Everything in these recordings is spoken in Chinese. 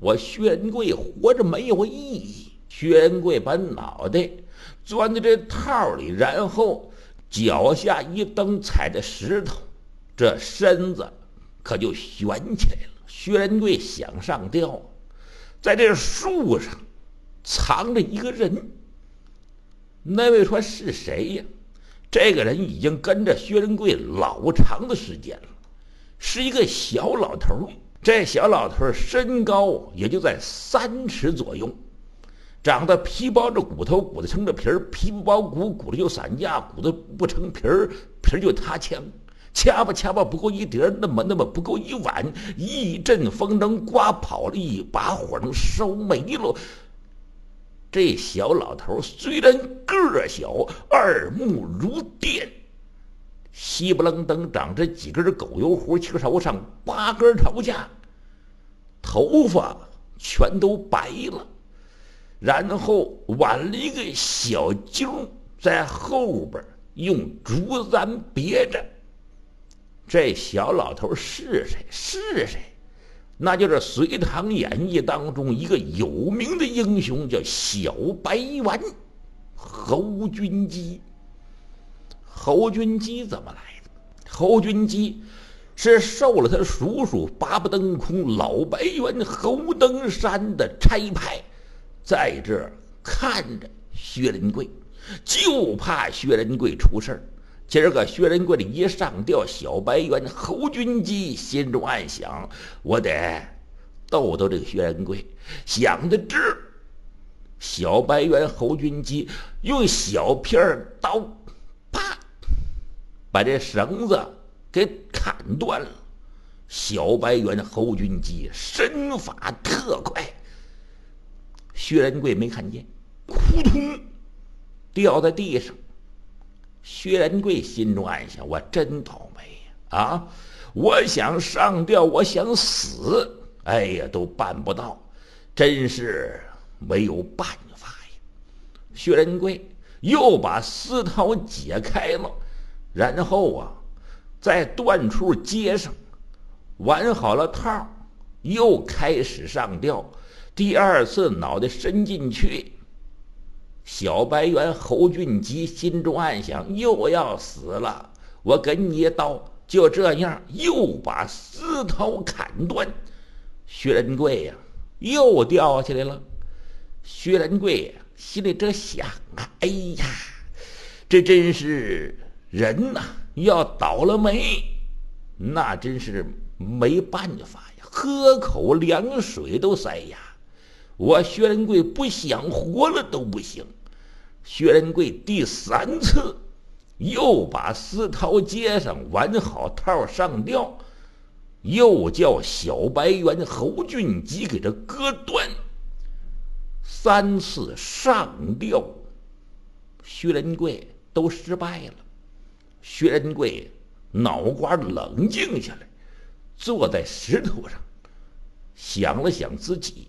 我薛仁贵活着没有意义。薛仁贵把脑袋钻在这套里，然后脚下一蹬，踩着石头，这身子可就悬起来了。薛仁贵想上吊，在这树上藏着一个人。那位说是谁呀？这个人已经跟着薛仁贵老长的时间了，是一个小老头。这小老头身高也就在3尺左右，长得皮包着骨头，骨头撑着皮儿，皮不包骨，骨头就散架，骨头不成皮儿，皮儿就塌枪，掐吧不够一碟，那么不够一碗，一阵风能刮跑了，一把火能烧没了。这小老头虽然个小，耳目如电，稀不楞登长着几根狗油胡，气梢上8根朝架，头发全都白了，然后挽了一个小揪在后边，用竹簪别着。这小老头是谁？是谁？那就是隋唐演义当中一个有名的英雄，叫小白猿侯君集。侯君集怎么来的？侯君集是受了他叔叔八不登空老白猿侯登山的差派，在这儿看着薛仁贵，就怕薛仁贵出事儿。今儿个薛仁贵的一上吊，小白猿侯君集心中暗想，我得逗逗这个薛仁贵。想得这，小白猿侯君集用小片刀啪把这绳子给砍断了。小白猿侯君集身法特快，薛仁贵没看见，扑通掉在地上。薛仁贵心中暗想，我真倒霉啊！我想上吊，我想死，哎呀，都办不到，真是没有办法呀。薛仁贵又把丝绦解开了，然后在断处接上，完好了套，又开始上吊。第2次脑袋伸进去，小白猿侯俊吉心中暗想，又要死了，我给你一刀。就这样又把丝绦砍断，薛仁贵又掉下来了。薛仁贵心里这想哎呀，这真是人要倒了霉，那真是没办法呀，喝口凉水都塞牙。我薛仁贵不想活了都不行。薛仁贵第3次又把丝绦接上，完好套上吊，又叫小白猿侯俊吉给这割断。3次上吊，薛仁贵都失败了。薛仁贵脑瓜冷静下来，坐在石头上，想了想自己，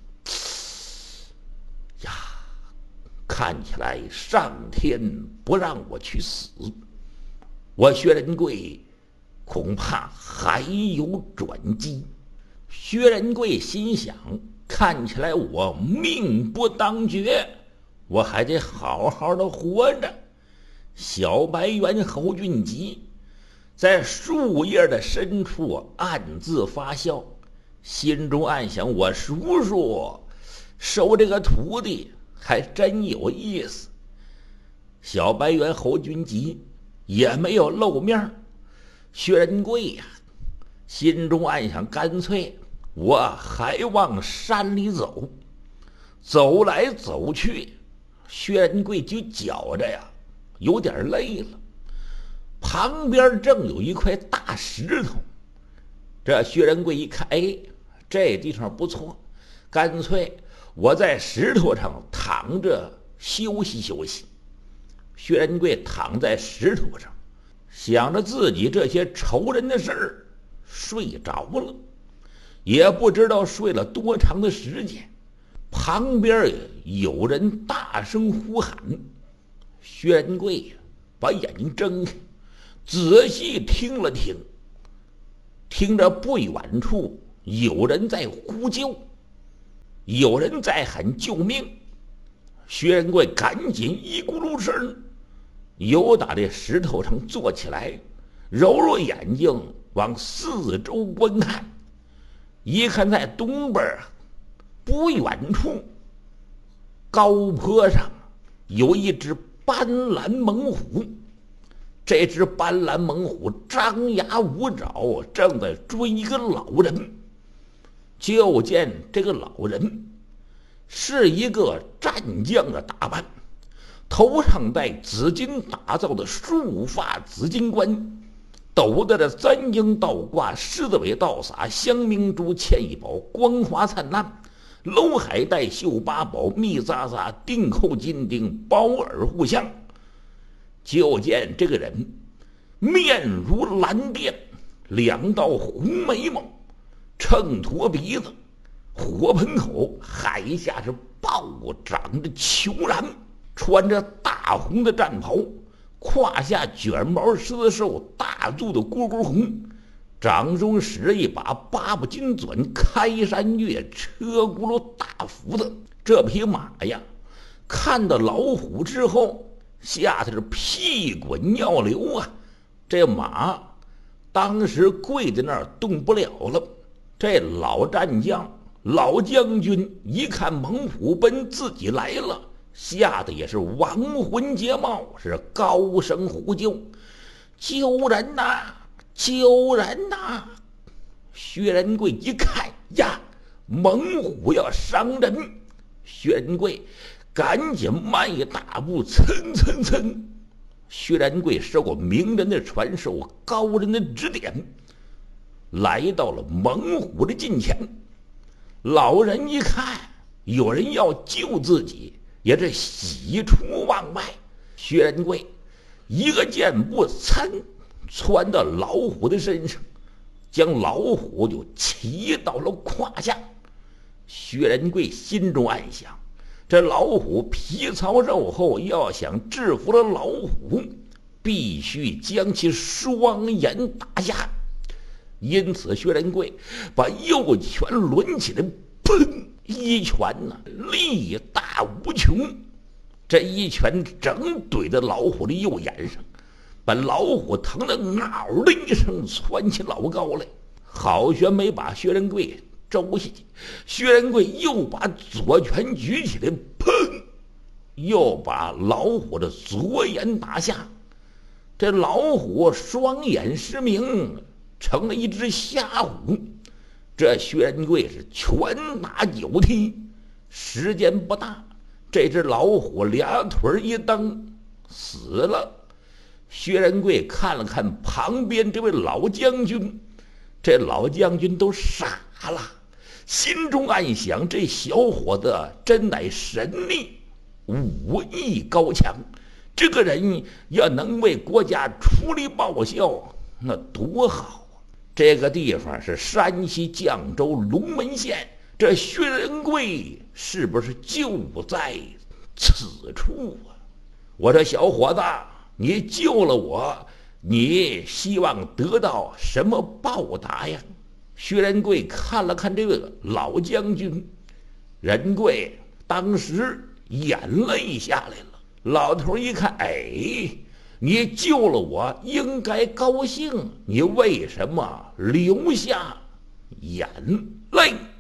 看起来上天不让我去死，我薛仁贵恐怕还有转机。薛仁贵心想，看起来我命不当绝，我还得好好的活着。小白猿侯俊吉在树叶的深处暗自发笑，心中暗想，我叔叔收这个徒弟还真有意思。小白猿侯君集也没有露面。薛仁贵心中暗想，干脆我还往山里走。走来走去，薛仁贵就觉着有点累了。旁边正有一块大石头，这薛仁贵一看，这地方不错，干脆我在石头上躺着休息休息。薛仁贵躺在石头上，想着自己这些仇人的事儿，睡着了，也不知道睡了多长的时间。旁边有人大声呼喊，薛仁贵把眼睛睁开，仔细听了听，听着不远处有人在呼救。 有人在喊救命。薛仁贵赶紧一咕噜声由打这石头上坐起来，揉揉眼睛往四周观看，一看在东边不远处高坡上有一只斑斓猛虎。这只斑斓猛虎张牙舞爪，正在追一个老人。就见这个老人是一个战将的打扮，头上戴紫金打造的束发紫金冠，斗得这三英倒挂，狮子尾倒洒，香明珠嵌一宝，光华灿烂。楼海带绣八宝，密匝匝，钉扣金钉，宝耳互相。就见这个人面如蓝靛，两道红眉毛，秤砣鼻子，火盆口，海下是暴长着虬髯，穿着大红的战袍，胯下卷毛狮子兽，大肚的蝈蝈红，掌中使着一把八部金钻开山月车轱辘大斧子。这匹马呀，看到老虎之后吓得是屁滚尿流啊！这马当时跪在那儿动不了了。这老战将老将军一看猛虎奔自己来了，吓得也是亡魂皆冒，是高声呼救：救人呐，救人呐！薛仁贵一看呀，猛虎要伤人，薛仁贵赶紧迈一大步，噌。薛仁贵受过名人的传授，高人的指点，来到了猛虎的近前。老人一看有人要救自己，也是喜出望外。薛仁贵一个箭步噌窜到老虎的身上，将老虎就骑到了胯下。薛仁贵心中暗想，这老虎皮糙肉厚，要想制服了老虎，必须将其双眼打下。因此薛仁贵把右拳抡起来，砰一拳力大无穷。这一拳整怼在老虎的右眼上，把老虎疼得嗷的一声窜起老高来。好悬没把薛仁贵周下去，薛仁贵又把左拳举起来，砰，又把老虎的左眼打下。这老虎双眼失明，成了一只瞎虎。这薛仁贵是拳打脚踢，时间不大，这只老虎俩腿一蹬死了。薛仁贵看了看旁边这位老将军，这老将军都傻了，心中暗想，这小伙子真乃神力，武艺高强，这个人要能为国家出力报效，那多好啊！这个地方是山西绛州龙门县，这薛仁贵是不是就在此处啊？我说小伙子，你救了我，你希望得到什么报答呀？薛仁贵看了看这位老将军，仁贵当时眼泪下来了。老头一看，哎，你救了我，应该高兴，你为什么流下眼泪？